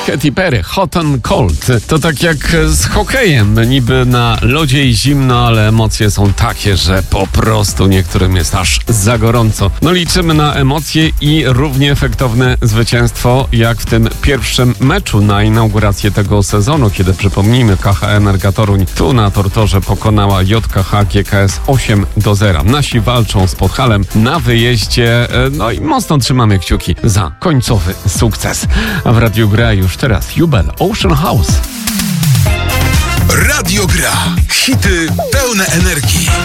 Katy Perry, Hot and Cold. To tak jak z hokejem. Niby na lodzie i zimno, ale emocje są takie, że po prostu niektórym jest aż za gorąco. No liczymy na emocje i równie efektowne zwycięstwo jak w tym pierwszym meczu na inaugurację tego sezonu, kiedy przypomnijmy KH Energa Toruń tu na Tortorze pokonała JKH GKS 8-0. Nasi walczą z Podhalem na wyjeździe, no i mocno trzymamy kciuki za końcowy sukces. A w Radiu Gra już teraz Jubel Ocean House. Radio Gra. Hity pełne energii.